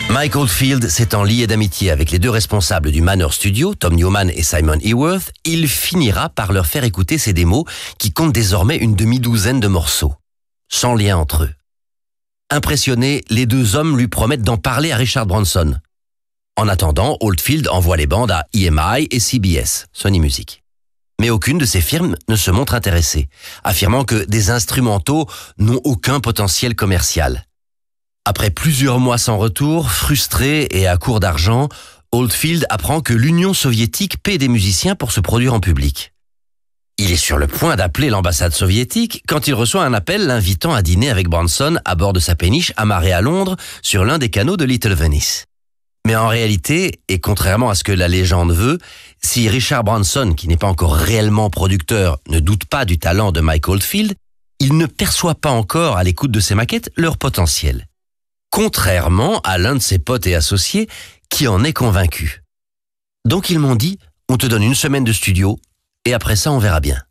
Mike Oldfield s'étant lié d'amitié avec les deux responsables du Manor Studio, Tom Newman et Simon Eworth, il finira par leur faire écouter ses démos qui comptent désormais une demi-douzaine de morceaux, sans lien entre eux. Impressionnés, les deux hommes lui promettent d'en parler à Richard Branson. En attendant, Oldfield envoie les bandes à EMI et CBS, Sony Music. Mais aucune de ces firmes ne se montre intéressée, affirmant que des instrumentaux n'ont aucun potentiel commercial. Après plusieurs mois sans retour, frustré et à court d'argent, Oldfield apprend que l'Union soviétique paie des musiciens pour se produire en public. Il est sur le point d'appeler l'ambassade soviétique quand il reçoit un appel l'invitant à dîner avec Branson à bord de sa péniche amarrée à Londres sur l'un des canaux de Little Venice. Mais en réalité, et contrairement à ce que la légende veut, si Richard Branson, qui n'est pas encore réellement producteur, ne doute pas du talent de Mike Oldfield, il ne perçoit pas encore à l'écoute de ses maquettes leur potentiel. Contrairement à l'un de ses potes et associés qui en est convaincu. Donc ils m'ont dit, on te donne une semaine de studio et après ça on verra bien.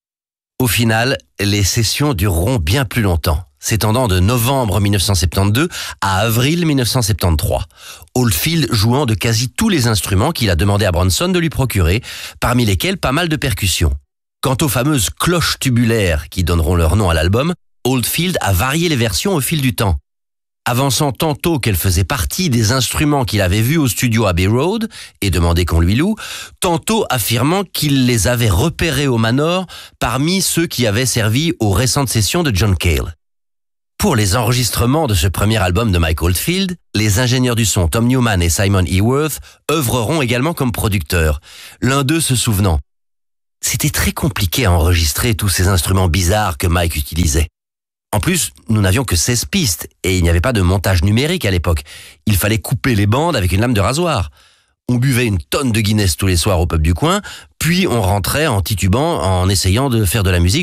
Au final, les sessions dureront bien plus longtemps, s'étendant de novembre 1972 à avril 1973. Oldfield jouant de quasi tous les instruments qu'il a demandé à Branson de lui procurer, parmi lesquels pas mal de percussions. Quant aux fameuses cloches tubulaires qui donneront leur nom à l'album, Oldfield a varié les versions au fil du temps. Avançant tantôt qu'elle faisait partie des instruments qu'il avait vus au studio Abbey Road et demandé qu'on lui loue, tantôt affirmant qu'il les avait repérés au Manor parmi ceux qui avaient servi aux récentes sessions de John Cale. Pour les enregistrements de ce premier album de Mike Oldfield, les ingénieurs du son Tom Newman et Simon Eworth œuvreront également comme producteurs, l'un d'eux se souvenant. C'était très compliqué à enregistrer tous ces instruments bizarres que Mike utilisait. En plus, nous n'avions que 16 pistes et il n'y avait pas de montage numérique à l'époque. Il fallait couper les bandes avec une lame de rasoir. On buvait une tonne de Guinness tous les soirs au pub du coin, puis on rentrait en titubant en essayant de faire de la musique